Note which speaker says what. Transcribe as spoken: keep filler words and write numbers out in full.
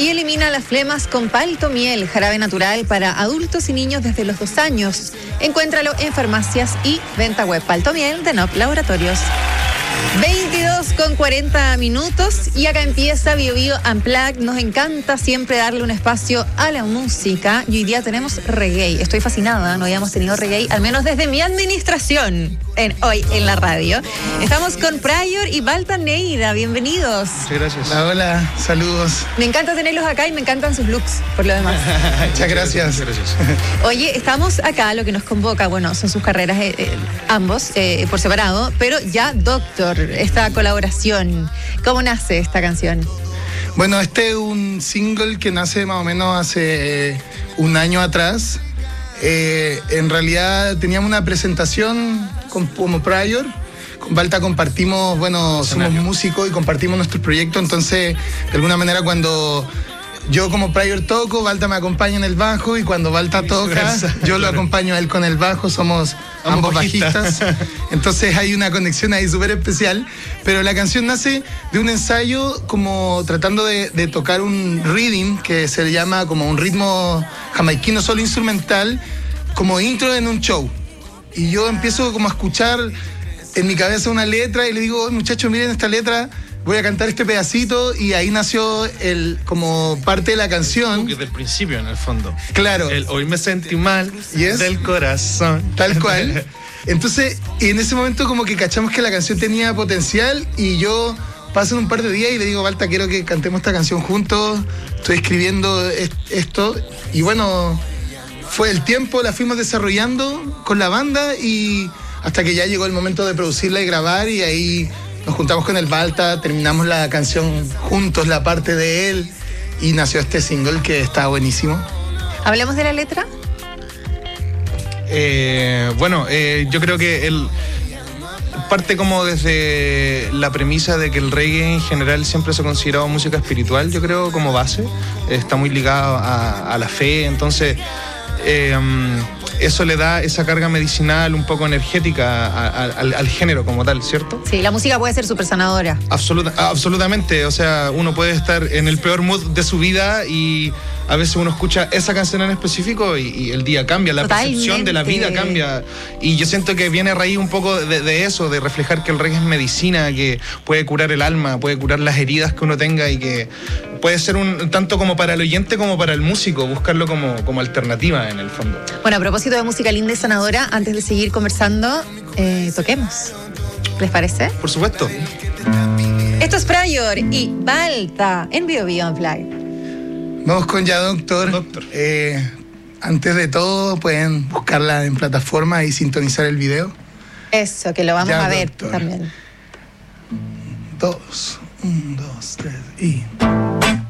Speaker 1: Y elimina las flemas con palto miel, jarabe natural para adultos y niños desde los dos años. Encuéntralo en farmacias y venta web. Palto miel de N O P Laboratorios. veintidós con cuarenta minutos y acá empieza Bio Bio Unplugged. Nos encanta siempre darle un espacio a la música y hoy día tenemos reggae. Estoy fascinada, no habíamos tenido reggae, al menos desde mi administración, en, hoy en la radio. Estamos con Prior y Balta Neira, bienvenidos.
Speaker 2: Muchas gracias.
Speaker 3: Hola, hola, saludos.
Speaker 1: Me encanta tenerlos acá y me encantan sus looks, por lo demás.
Speaker 3: Muchas gracias.
Speaker 2: Muchas gracias.
Speaker 1: Oye, estamos acá, lo que nos convoca, bueno, son sus carreras eh, eh, ambos, eh, por separado, pero ya Doctor, esta colaboración, ¿cómo nace esta canción?
Speaker 3: Bueno, este es un single que nace más o menos hace eh, un año atrás. Eh, en realidad teníamos una presentación con, como Prior. Con Balta compartimos, bueno, somos músicos y compartimos nuestro proyecto, entonces de alguna manera cuando yo como Prior toco, Balta me acompaña en el bajo y cuando Balta toca, yo lo acompaño a él con el bajo, somos ambos, ambos bajistas. Entonces hay una conexión ahí súper especial, pero la canción nace de un ensayo como tratando de, de tocar un rhythm que se llama como un ritmo jamaiquino solo instrumental, como intro en un show. Y yo empiezo como a escuchar en mi cabeza una letra y le digo, muchachos, miren esta letra, voy a cantar este pedacito, y ahí nació el como parte de la canción.
Speaker 2: Desde el principio, en el fondo.
Speaker 3: Claro.
Speaker 2: El hoy me sentí mal,
Speaker 3: yes,
Speaker 2: del corazón.
Speaker 3: Tal cual. Entonces, y en ese momento como que cachamos que la canción tenía potencial y yo pasan un par de días y le digo, Balta, quiero que cantemos esta canción juntos, estoy escribiendo esto. Y bueno, fue el tiempo, la fuimos desarrollando con la banda y hasta que ya llegó el momento de producirla y grabar, y ahí nos juntamos con el Balta, terminamos la canción juntos, la parte de él, y nació este single que está buenísimo.
Speaker 1: ¿Hablemos de la letra?
Speaker 2: Eh, bueno, eh, yo creo que él parte como desde la premisa de que el reggae en general siempre se ha considerado música espiritual, yo creo, como base. Está muy ligado a, a la fe, entonces eh, eso le da esa carga medicinal un poco energética a, a, al, al género como tal, ¿cierto?
Speaker 1: Sí, la música puede ser súper sanadora.
Speaker 2: Absoluta, absolutamente, o sea, uno puede estar en el peor mood de su vida y a veces uno escucha esa canción en específico y, y el día cambia, la
Speaker 1: Totalmente.
Speaker 2: Percepción de la vida cambia. Y yo siento que viene a raíz un poco de, de eso, de reflejar que el reggae es medicina, que puede curar el alma, puede curar las heridas que uno tenga y que puede ser un tanto como para el oyente como para el músico, buscarlo como, como alternativa en el fondo.
Speaker 1: Bueno, a propósito de música linda y sanadora, antes de seguir conversando, eh, toquemos. ¿Les parece?
Speaker 2: Por supuesto.
Speaker 1: Esto es Prior y Balta en Bio Bio Unplugged.
Speaker 3: Vamos con ya Doctor.
Speaker 2: Doctor.
Speaker 3: Eh, antes de todo, pueden buscarla en plataforma y sintonizar el video.
Speaker 1: Eso, que lo vamos
Speaker 3: Ya,
Speaker 1: a ver
Speaker 3: Doctor.
Speaker 1: también.
Speaker 3: Dos, un, dos, tres y...